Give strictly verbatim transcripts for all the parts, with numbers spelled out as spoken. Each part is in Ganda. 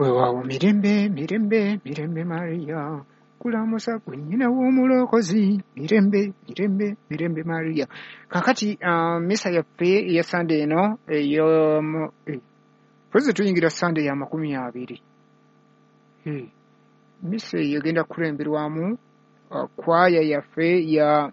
Weewaawo mirembe mirembe mirembe Maria kulamusa gwe nnyina w'omulokozi mirembe mirembe mirembe Maria. Kakati uh, misa yaffe ya Sunday eno eyo eh, pozi tuyingira Sunday ya makumi abiri. Hey. Misa yegenda kulemberwamu uh, kwaya yaffe ya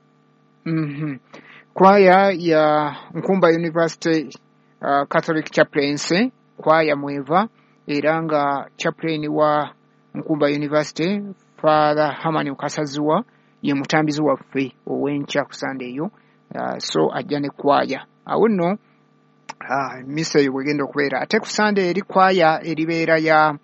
mhm kwaya ya Nkumba University uh, Catholic Chaplaincy kwaya mweva era nga chaplain wa Nkumba University Father Hamani Ukasaziwa ye mutambizi waffe owencha ku Sunday eyo. Uh, so ajja ne kwaya awo nno uh, misa yo bwegenda okubeera ate ku Sunday eri kwaya eribeera ya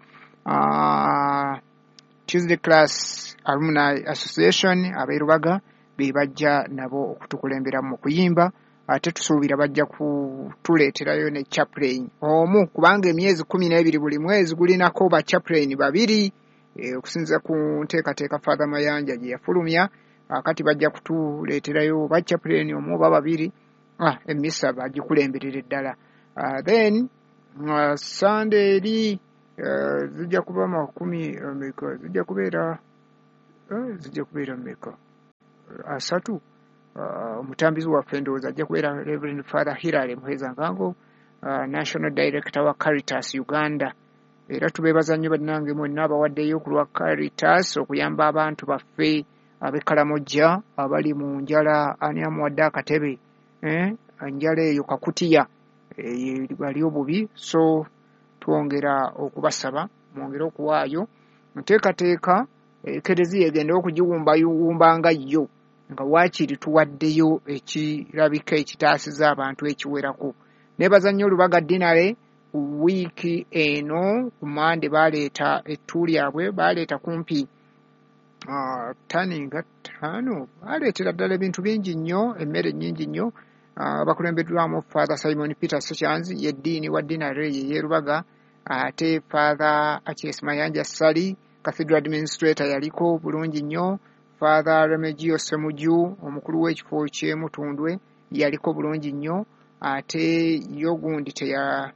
uh, Tuesday Class Alumni Association abeerubaga be bajja nabo okutukulembera mu kuyimba ate tusuubira bajja kutuleeterayo ne chaplain omu kubanga emyezi kumi n'ebiri buli mwezi gulinako ba chaplain babiri e, okusinza ku nteekateeka Father Mayanja gye yafulumya akati bajja kutuleeterayo ba chaplain omu oba babiri ah, emisa bagikulemberera ddala. Uh, then uh, Sunday eri uh, zijja kuba makumi ameka zijja kubeera uh, zijja kubeera mmeka uh, asatu. Omutambizi uh, waffe ndowooza ajja kubeera Reverend Father Hilary Muheza Ngango, uh, National Director wa Caritas Uganda. Era tubeebaza nnyo bannange mwenna abawaddeyo ku lwa Caritas okuyamba abantu baffe ab'e Kalamojja abali mu njala ani amuwadde akatebe eh? Njala eyo kakutiya e, bali obubi so twongera okubasaba mwongere okuwaayo nteekateeka ekereziya egenda okugiwumbayuwumbanga yo nga waakiri tuwaddeyo ekirabika ekitaasiza abantu ekiwerako. Neebaza nnyo Lubaga Dinale wiiki eno ku Mande baleeta ettu lyabwe baleeta kumpi uh, tani nga ttaano baleetera ddala ebintu bingi nnyo emmere nnyingi nnyo uh, bakulembeddwamu Father Simon Peter Sechanzi yeddiini wa Dinale ye Lubaga ate uh, Father Achies Mayanja Sali Cathedral Administrator yaliko bulungi nnyo. Father Remigio Semuju omukulu w'ekifo ky'e Mutundwe yaliko bulungi nnyo ate yogundi teya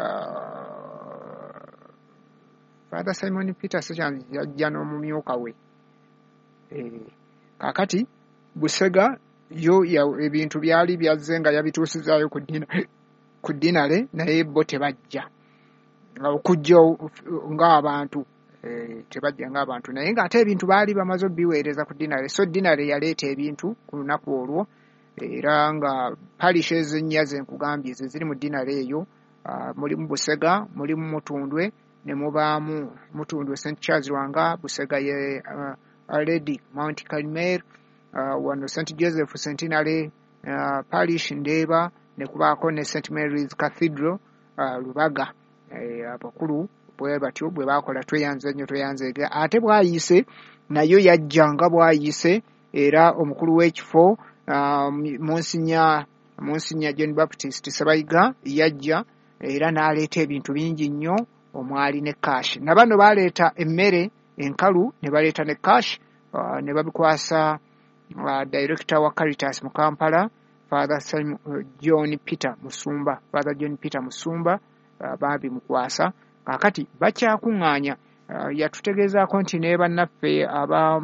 uh, Father Simon Peter Sechanzi yajja n'omumyuka we e, kakati Busega yo ya ebintu byali byazze nga yabituusizaayo ku dina ku Dinale naye bo tebajja okujja ng'abantu Eh, tebajja ng'abantu naye ng'ate ebintu baali bamaze biweereza ku Dinale so Dinale yaleeta ebintu ku lunaku olwo era nga parishes ennya ze nkugambye ze ziri mu Dinale eyo uh, mulimu Busega mulimu Mutundwe ne mubaamu Mutundwe Saint Charles Lwanga Busega ye uh, Lady Mount Carmel uh, wano Saint Joseph Centenary uh, Parish Ndeeba ne kubaako ne Saint Mary's Cathedral uh, Lubaga eh, abakulu bwe batyo bwe bakola tweyanze nnyo tweyanzega ate bwayise nayo yajjanga bwayise era omukulu w'ekifo um, Monsinya Monsinya John Baptist Sebayiga yajja era n'aleeta ebintu bingi nnyo omwali ne cash na bano baleeta emmere enkalu ne baleeta ne cash uh, ne babikwasa uh, Director wa Caritas mu Kampala Father Simon, uh, John Peter Musumba Father John Peter Musumba uh, babi mukwasa kakati bakyakuŋŋaanya uh, yatutegeezaako nti ne bannaffe aba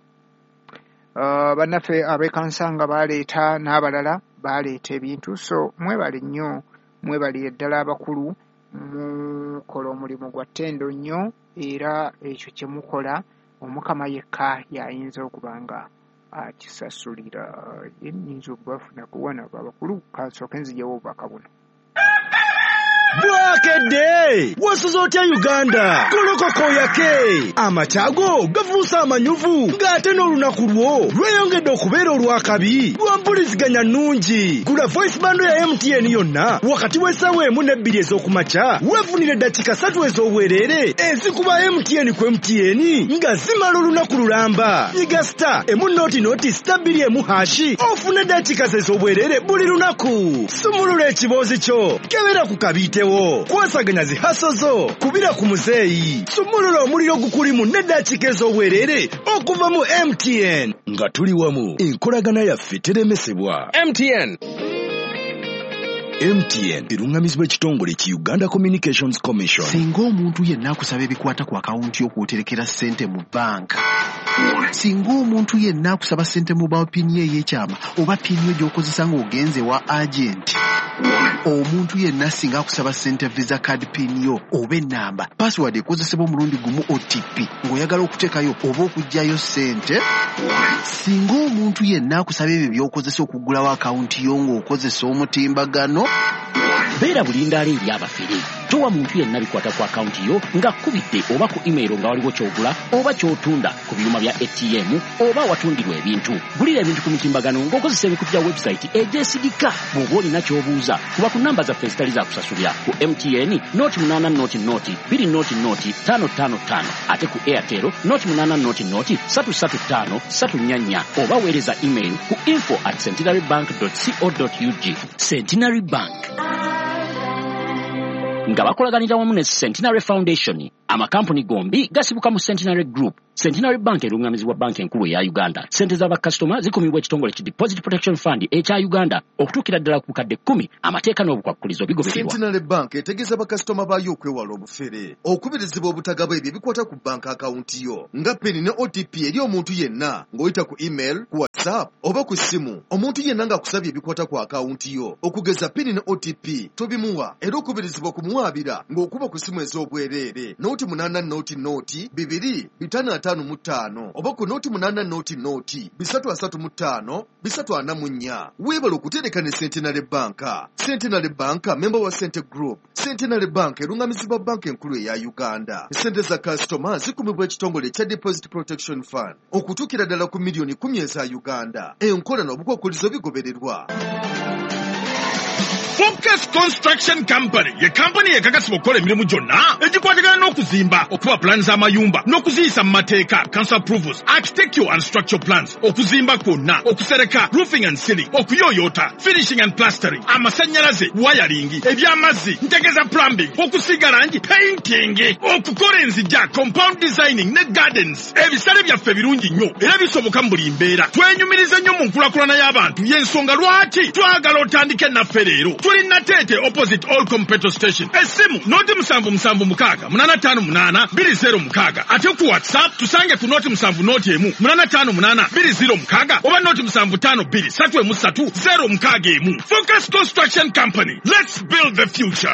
uh, bannaffe ab'ekansanga baleeta n'abalala baleeta ebintu so mwebale nnyo mwebale ddala abakulu mukola omulimu gwa ttendo nnyo era ekyo kye mukola Omukama yekka y'ayinza okuba nga akisasulira ye nnyinza okubafuna kuwona abakulu kasooke nzijewo obubaka buno. Bwakedde wasuza otya Uganda kolokoko yake amatago gafuusa amanyuvu ng'ate n'olunaku lwo lweyongedde okubeera olwakabi lwampuliziganya nnungi. Gula voice bando ya M T N yonna wakati w'essaawa emu n'ebbiri ez'okumakya weefunire eddakiika ssatu ez'obwereere ezikuba M T N ku M T N nga zimala olunaku lulamba. Yiga star emu nooti nooti star bbiri emu hashi ofune eddakiika ez'obwereere buli lunaku. Sumulula ekiboozi kyo kebera ku kabiite kwasaganya zihaso zo kubira ku muzeeyi sumulula omuliro gukulimu n'eddakiika ez'obwereere okuva mu M T N nga tuli wamu enkolagana yaffe teremesebwa. M T N M T N erungamizibwa ekitongole ki Uganda Communications Commission. Singa omuntu yenna akusaba ebikwata ku akawunti yo kw'oterekera ssente mu banka. Singa omuntu yenna akusaba ssente mu ba pini ey'ekyama oba pini yo gy'okozesa ng'ogenze wa agent. Omuntu yenna singa akusaba ssente visa card pin yo oba ennamba password ekozesebwa omulundi gumu O T P ng'oyagala okuteekayo oba okuggyayo ssente. Singa omuntu yenna akusaba ebyo by'okozesa okuggulawo akawunti yo ng'okozesa omutimbagano. Beera bulindaala eri abafere. Towa muntu yenna bikwata ku akawunti yo nga kubidde oba ku email nga waliwo ky'ogula oba ky'otunda ku byuma bya A T M oba watundirwa ebintu. Gulira ebintu ku mitimbagano ng'okozesa ebikutu bya website egyesigika. Bw'oba olina ky'obuuza kuba ku namba zaffe ezitali za kusasulira ku M T N noti munaana noti noti bbiri noti noti ttaano ttaano ttaano ate ku Airtel noti munaana noti noti ssatu ssatu ttaano ssatu nnya nnya oba weereza email ku info at centenarybank dot co dot u g. Centenary Bank nga bakolaganira wamu ne Centenary Foundation, amakampuni gombi gasibuka mu Centenary Group. Centenary Bank erungamizibwa banki enkulu ya Uganda. Sente z'abakasitoma zikumibwa ekitongole ki Deposit Protection Fund ekya Uganda okutuukira ddala ku kadde kkumi amateeka n'obukwakkulizo bigobererwa. Centenary Bank etegeeza bakasitoma baayo okwewala obufere, okubirizibwa obutagaba ebyo ebikwata ku bank akawunti yo nga peni ne O T P eri omuntu yenna ng'oyita ku email, ku WhatsApp oba ku ssimu. Omuntu yenna ng'akusabye ebikwata ku akawunti yo okugeza peni ne O T P tobimuwa era okubirizibwa kumuwaabira ng'okuba ku ssimu ez'obwereere noti munaana noti noti bibiri bitaano ataano mu ttaano oba ku noti munaana noti noti bisatu asatu mu ttaano bisatu ana mu nnya. Weebala okutereka ne Centenary Bank. Centenary Bank member wa Cente Group. Centenary Bank erungamizibwa banki enkulu eya Uganda. Sente za kasitoma zikumibwa ekitongole kya Deposit Protection Fund okutuukira ddala ku miliyoni kumi eza Uganda. Enkola n'obukwakkulizo bigobererwa. Focus Construction Company ye company ekakasibwa okukola emirimu gyonna egikwatagana n'okuzimba, okuba plans z'amayumba n'okuziyisa mu mateeka, council approvals, architectural and structural plans, okuzimba kwonna, okusereka, roofing and ceiling, okuyooyoota, finishing and plastering, amasannyalaze, wiring, eby'amazzi, ntegeza plumbing, okusiiga langi, painting, okukola enzijja, compound designing ne gardens. Ebisale byaffe birungi nnyo era bisoboka mu buli mbeera. Twenyumiriza nnyo mu nkulakulana y'abantu y'ensonga lwaki twagala otandike naffe leero. Tuli Natete opposite Olcom petrol station. Esimu noti musanvu musanvu mukaaga munaana ttaano munaana bbiri zero mukaaga. Ate ku WhatsApp tusange ku noti musanvu noti emu munaana ttaano munaana bbiri zero mukaaga oba noti musanvu ttaano bbiri ssatu emu ssatu zero mukaaga emu. Focus Construction Company. Let's build the future.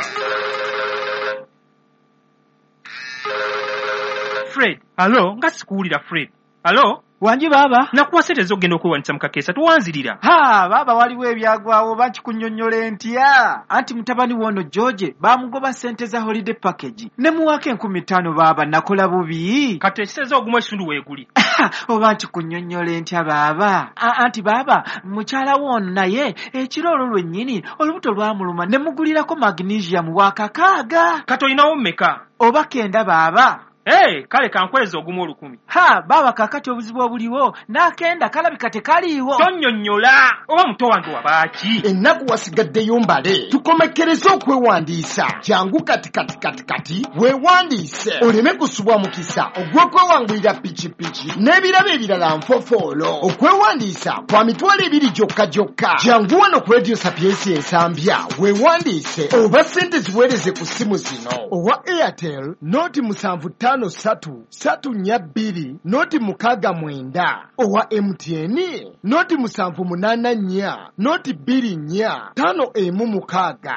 Fred, hello, nga sikuwulira Fred. Hello? Wanji baba nakuwa sente zogenda okwewanisa mu kakeesa tuwanzirira. Ha baba waliwo ebyagwawo bakikunnyonnyola ntya anti mutabani wono George bamugoba sente za holiday package ne muwaka enkumi ttaano baba nakola bubi kati ekiseze ogumu ekitundu weeguli oba nkikunnyonnyola ntya baba anti baba mukyala wono naye ekiro olwo lwennyini olubuto lwamuluma ne mugulirako magnesium wakakaaga. kati olinawo mmeka? Oba kenda baba. Hey, kale kankweza ogumu olukumi. Ha, baba kakati obuzibu obuliwo nakenda kalabika tekaliiwo. Tonnyonnyola oba muto wange wabaaki. Ennaku wasigaddeyo mbale tukomekereze okwewandiisa. Jangu kati kati kati kati weewandiise oleme kusubwa mukisa ogw'okwewangulira pikipiki n'ebirabo ebirala nfofoolo. Okwewandiisa kwa mitwalo ebiri gyokka gyokka. Jangu wano ku Radio Sapiensi ensambya weewandiise oba ssente ziweereze ku ssimu zino. Owa Airtel noti musanvu ttaano satu satu nnya bbiri noti mukaaga mwenda. Owa M T N noti musanvu munaana nnya noti bbiri nnya ttaano emu mukaaga.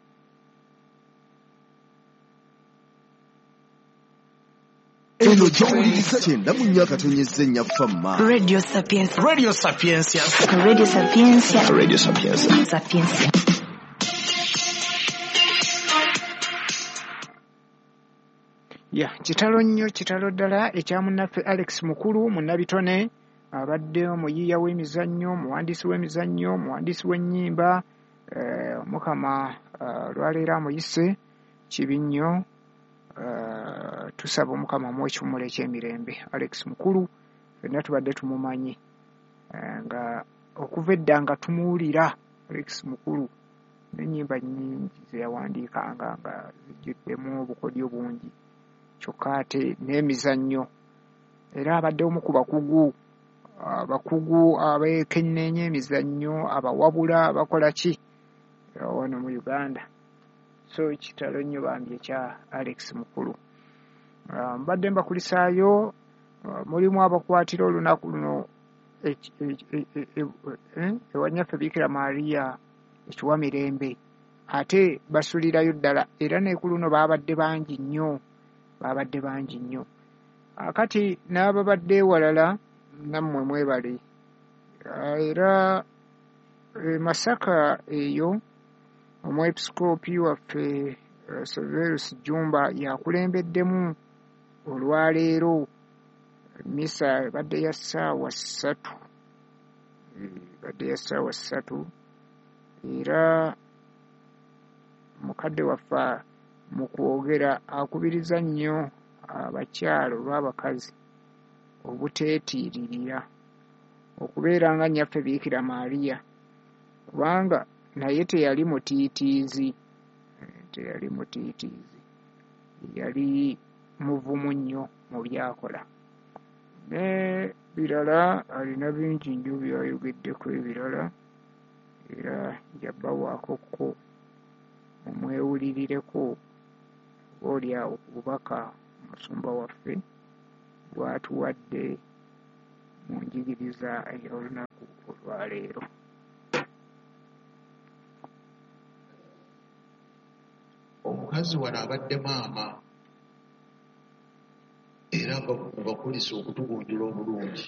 Eno gy'owuliriza kyenda mu nnya katonyezza ennya famma. Radio Sapienza. Radio Sapienza. Radio Sapienza. Radio Sapienza. Sapienza. Ya kitalo nnyo kitalo ddala ekya munnaffe Alex Mukulu munnabitone abadde omuyiiya w'emizannyo, muwandiisi w'emizannyo, muwandiisi w'ennyimba, eh, mukama uh, lwaleero amuyise kibi nnyo. Uh, tusaba omukama mu ekimuli eky'emirembe. Alex Mukulu fenna tubadde tumumanyi uh, nga okuva edda nga tumuwulira. Alex Mukulu n'ennyimba nnyingi ze yawandiikanga nga zijjuddemu obukodyo bungi kyokka ate n'emizannyo era abadde omu ku bakugu abakugu abeekenneenya emizannyo abawabula bakola ki wano mu Uganda. So kitalo nnyo bambi ekya Alex Mukulu. Uh, mbadde mbakulisaayo uh, mulimu abakwatira olunaku luno ewanyaffe Bikira Maria ekiwa mirembe ate basulirayo ddala era neku luno babadde bangi nnyo babadde bangi nnyo akati n'ababadde walala nammwe mwebale era e Masaka eyo omwepisikoopi waffe uh, Severus Jumba yakulembeddemu olwaleero misa badde ya ssaawa ssatu badde ya ssaawa ssatu era mukadde waffe mu kwogera akubiriza nnyo abakyala olw'abakazi obuteetiiririra okubeera nga nnyaffe Biikira Maria kubanga naye teyali mutiitiizi teyali mutiitiizi yali muvumu nnyo mu byakola ne birala alina bingi nnyo byayogeddeko ebirala era jabbawaakokko omwewulirireko oolyawo ku bubaka omusumba waffe bw'atuwadde mu njigiriza ey'olunaku olwaleero. Omukazi wano abadde maama era bakulisa okutugunjula omulungi.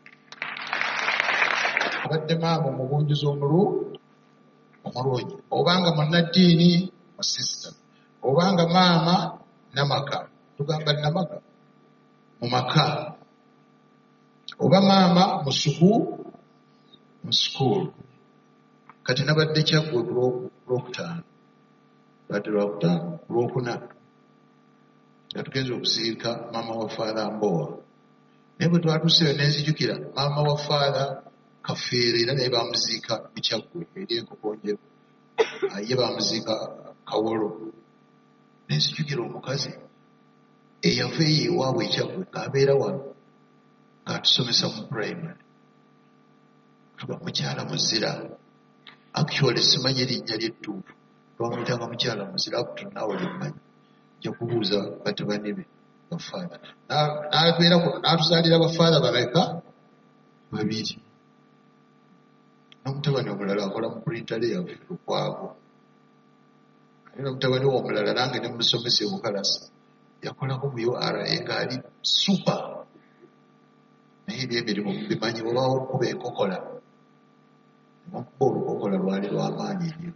Abadde maama omugunjuzi omulungi omulungi obanga munnaddiini musisita obanga maama namaka tugamba namaka mu maka oba maama musuku mu sikuulu kati nabadde kyaggwe ku lwokutaano badde lwakutaano ku lwokuna nga tugenza okuziika maama wa faala Mbowa naye bwe twatuuseyo nenzijukira maama wa faala Kafeera era naye bamuziika mu Kyaggwe eri Enkokonjeru ye bamuziika Kawolo nenzijukira omukazi eyava eyo ewaabwe eKyaggwe ng'abeera wano ng'atusomesa mu primary tuba mukyala muzira actually simanyi erinnya ly'ettuufu twamuyitanga mukyala muzira akutu naawe limmanyi nja kubuuza batabani be bafaala n'abeera n'atuzaalira bafaala bameka babiri n'omutabani omulala akola mu printale yaffe Lukwago ate n'omutabani we omulala nange ne musomesa e Bukalasa yakolako mu U R A ng'ali supa naye ebyemirimu bimanyi bwebaawo okuba enkokola nebakuba olukokola lwali lw'amaanyi ennyo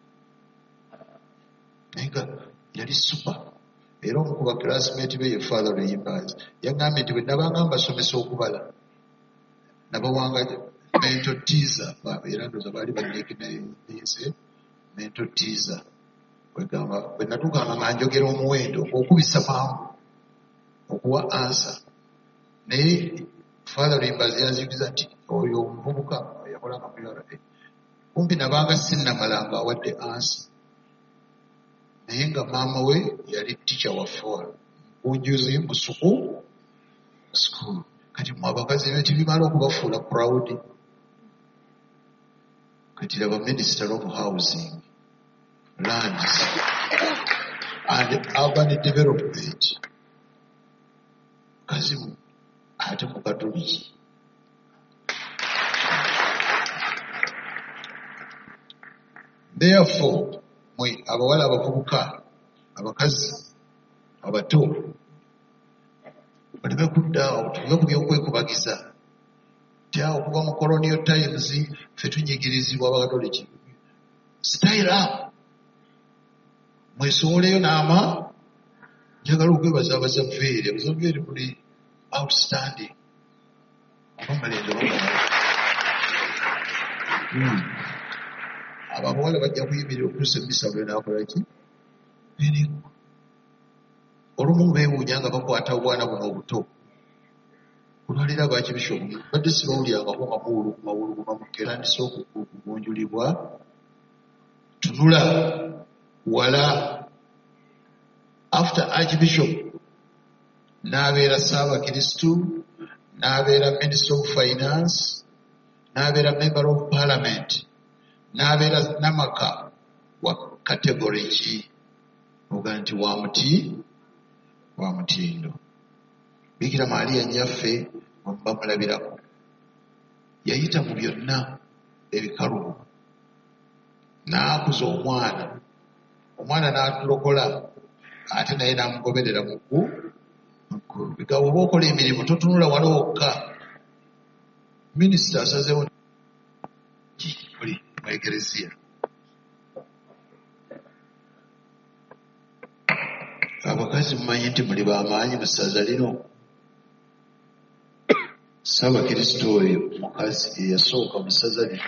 naye nga yali supa era omu ku baklasmate be ye Father Lweyimbaazi yagambye nti bwe nabanga mbasomesa okubala nabawanga mental teaser era ndoza baali banneekinese mental teaser wegamba bwe natuukanga nga njogera omuwendo okubisa mangu okuwa ansa naye Father Lweyimbaazi yanzikiriza nti oyo omuvubuka yakolanga mu U R A kumpi nabanga sinnamalanga awadde ansa naye nga maama we yali ticca waffe mukunjuzi musuku school kati mu abakazi ebyo tibimala okubafuula proud kati laba Minister of Housing, Lands and Urban Development kazimu ate mu Katoliki therefore mwe abawala abavubuka abakazi abato baleme kuddaawo tuve ku byokwekubagiza ti awo okuva mu colonial times ffe tunyigirizibwa abakatoliki style up mwesowoleyo n'ama njagala okwebaza abazavveeri abazavveeri muli outstanding abamalende abawala bajja kuyimirira okutuusa emisa bwe naakolaki eriku olumu beewuunya nga bakwata obwana buno obuto olwalira bakibishopu badde sibawulyangako nga muwuluguma wuluguma mukerandisa okugunjulibwa tunula wala after archbishop n'abeera saabakristu n'abeera minister of finance n'abeera member of parliament n'abeera namaka wa category ki oga nti wa muti wa mutindo. Bikira Maria nnyaffe bamulabirako yayita mu byonna ebikalubo n'akuza omwana, omwana n'atulokola ate naye n'amugoberera mu ggulu. Bigabo oba okola emirimu totunula wala wokka. Minisita asazeewo buli mu ekereziya. Abakazi mumanyi nti muli bamaanyi mu ssaza lino. Ssaabakristo oyo mukazi eyasooka mu ssaza lino.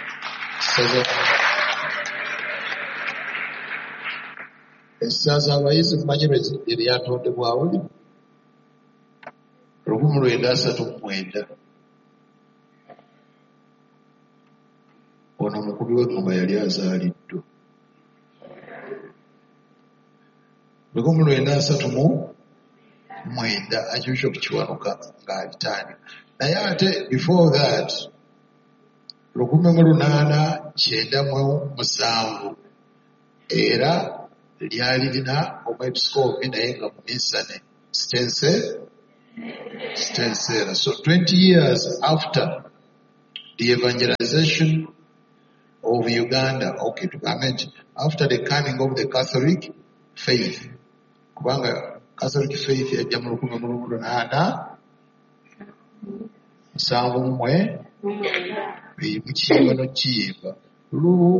Essaza abayizi mumanyi lye lyatondebwawo lino lukumi lwenda asatu mu mwenda. Ono omukubi w'engoma yali azaaliddwa lukumi lwenda asatu mu mwenda Archbishop Kiwanuka ng'abitandika. Naye ate before that lukumi mu lunaana kyenda mu musanvu era lyali lina omwepisikoopi naye nga muminsane Stense Stensera. So twenty years after the evangelization of Uganda, okay, to comment, after the coming of the Catholic faith, kubanga Catholic faith yajja mu lukumi mu lunaana musanvu mu mwe mu kiyimba n'okiyimba